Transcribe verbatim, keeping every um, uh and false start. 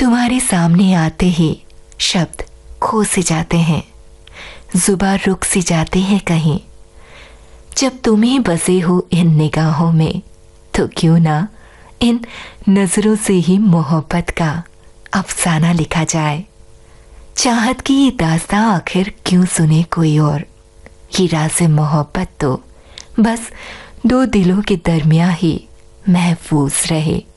तुम्हारे सामने आते ही शब्द खो से जाते हैं, जुबान रुक सी जाती है कहीं। जब तुम ही बसे हो इन निगाहों में, तो क्यों ना इन नजरों से ही मोहब्बत का अफसाना लिखा जाए। चाहत की ये दास्तां आखिर क्यों सुने कोई और, ये राज़े मोहब्बत तो बस दो दिलों के दरमियां ही महफूज रहे।